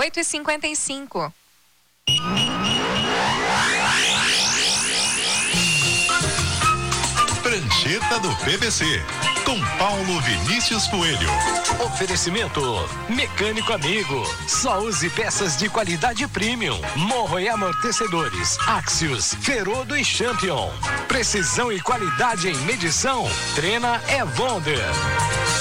8h55. Prancheta do PVC, com Paulo Vinícius Coelho. Oferecimento Mecânico Amigo. Só use peças de qualidade premium. Morro e amortecedores. Axios, Ferodo e Champion. Precisão e qualidade em medição. Trena é Wonder.